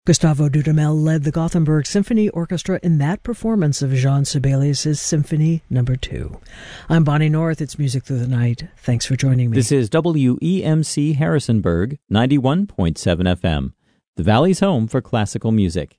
Gustavo Dudamel led the Gothenburg Symphony Orchestra in that performance of Jean Sibelius' Symphony No. 2. I'm Bonnie North. It's Music Through the Night. Thanks for joining me. This is WEMC Harrisonburg, 91.7 FM, the Valley's home for classical music.